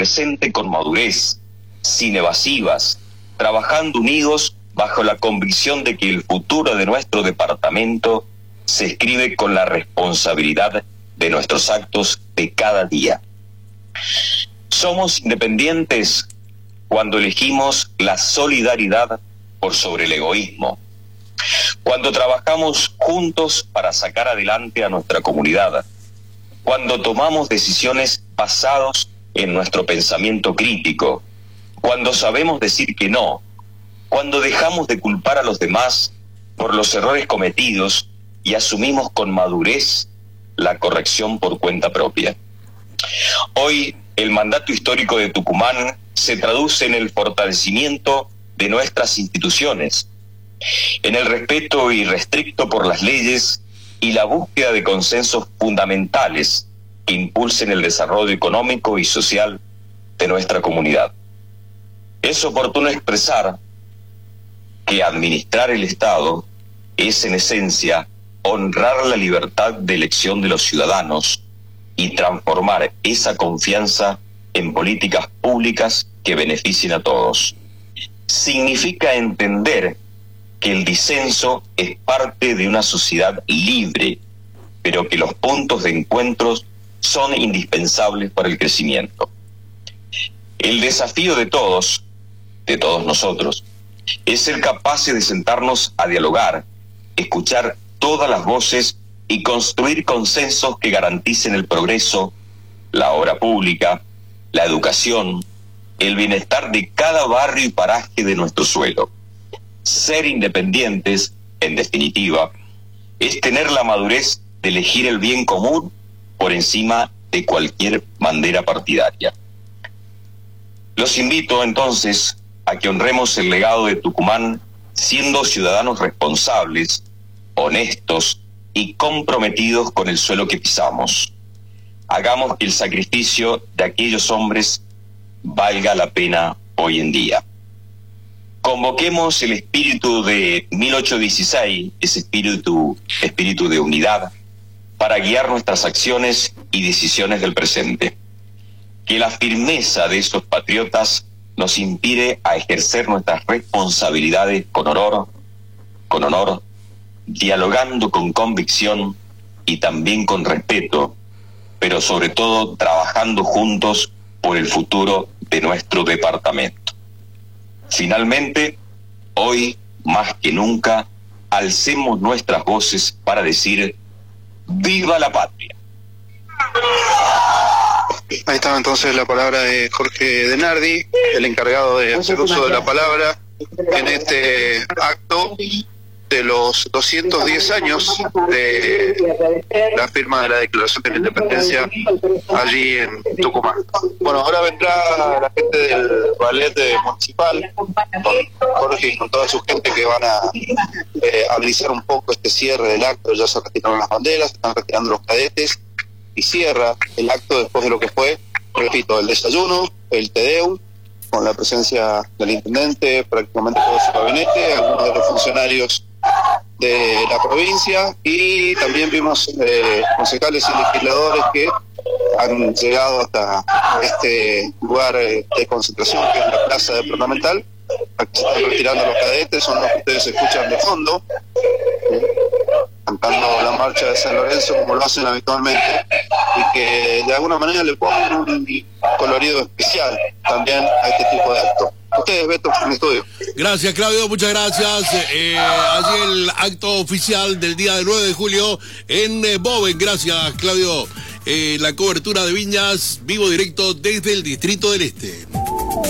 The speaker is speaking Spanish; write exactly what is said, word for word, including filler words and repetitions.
presente con madurez, sin evasivas, trabajando unidos bajo la convicción de que el futuro de nuestro departamento se escribe con la responsabilidad de nuestros actos de cada día. Somos independientes cuando elegimos la solidaridad por sobre el egoísmo, cuando trabajamos juntos para sacar adelante a nuestra comunidad, cuando tomamos decisiones basadas en nuestro pensamiento crítico, cuando sabemos decir que no, cuando dejamos de culpar a los demás por los errores cometidos y asumimos con madurez la corrección por cuenta propia. Hoy, el mandato histórico de Tucumán se traduce en el fortalecimiento de nuestras instituciones, en el respeto irrestricto por las leyes y la búsqueda de consensos fundamentales que impulsen el desarrollo económico y social de nuestra comunidad. Es oportuno expresar que administrar el Estado es en esencia honrar la libertad de elección de los ciudadanos y transformar esa confianza en políticas públicas que beneficien a todos. Significa entender que el disenso es parte de una sociedad libre, pero que los puntos de encuentro son indispensables para el crecimiento. El desafío de todos, de todos nosotros, es ser capaces de sentarnos a dialogar, escuchar todas las voces y construir consensos que garanticen el progreso, la obra pública, la educación, el bienestar de cada barrio y paraje de nuestro suelo. Ser independientes, en definitiva, es tener la madurez de elegir el bien común por encima de cualquier bandera partidaria. Los invito entonces a que honremos el legado de Tucumán siendo ciudadanos responsables, honestos y comprometidos con el suelo que pisamos. Hagamos que el sacrificio de aquellos hombres valga la pena hoy en día. Convoquemos el espíritu de mil ochocientos dieciséis, ese espíritu, espíritu de unidad, para guiar nuestras acciones y decisiones del presente. Que la firmeza de esos patriotas nos inspire a ejercer nuestras responsabilidades con honor, con honor, dialogando con convicción y también con respeto, pero sobre todo trabajando juntos por el futuro de nuestro departamento. Finalmente, hoy más que nunca, alcemos nuestras voces para decir ¡viva la patria! Ahí estaba entonces la palabra de Jorge Denardi, el encargado de hacer uso de la palabra en este acto de los doscientos diez años de la firma de la Declaración de la Independencia allí en Tucumán. Bueno, ahora vendrá la gente del ballet municipal, con Jorge y con toda su gente, que van a eh, habilitar un poco este cierre del acto. Ya se retiraron las banderas, se están retirando los cadetes, y cierra el acto después de lo que fue, repito, el desayuno, el tedeum, con la presencia del intendente, prácticamente todo su gabinete, algunos de los funcionarios de la provincia, y también vimos eh, concejales y legisladores que han llegado hasta este lugar de concentración, que es la plaza departamental. Aquí se están retirando los cadetes, son los que ustedes escuchan de fondo, cantando la marcha de San Lorenzo como lo hacen habitualmente, y que de alguna manera le ponen un colorido especial también a este tipo de actos. Ustedes, Beto, en el estudio. Gracias, Claudio, muchas gracias. Eh, allí el acto oficial del día del nueve de julio en eh, Boven. Gracias, Claudio. Eh, la cobertura de Viñas, vivo directo desde el Distrito del Este.